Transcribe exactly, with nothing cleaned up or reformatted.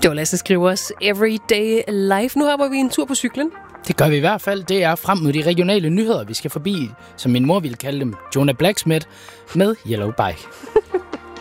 Det var Lasse Skrivers Everyday Life. Nu hopper vi en tur på cyklen. Det gør vi i hvert fald. Det er frem mod de regionale nyheder, vi skal forbi, som min mor ville kalde dem, Jonah Blacksmith med Yellow Bike.